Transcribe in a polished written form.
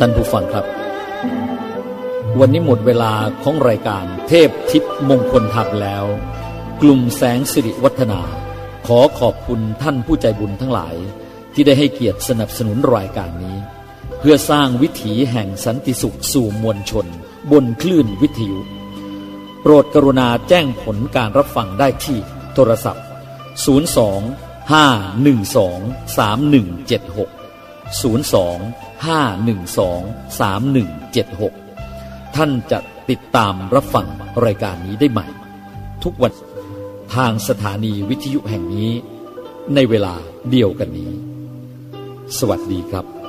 ท่านผู้ฟังครับวันนี้หมดเวลาของรายการเทพทิศมงคลธรรมแล้วกลุ่มแสงสิริวัฒนาขอขอบคุณท่านผู้ใจบุญทั้งหลายที่ได้ให้เกียรติสนับสนุนรายการนี้เพื่อสร้างวิถีแห่งสันติสุขสู่มวลชนบนคลื่นวิทยุโปรดกรุณาแจ้งผลการรับฟังได้ที่โทรศัพท์02-512-3176 ท่านจะติดตามรับฟังรายการนี้ได้ใหม่ทุกวันทางสถานีวิทยุแห่งนี้ในเวลาเดียวกันนี้สวัสดีครับ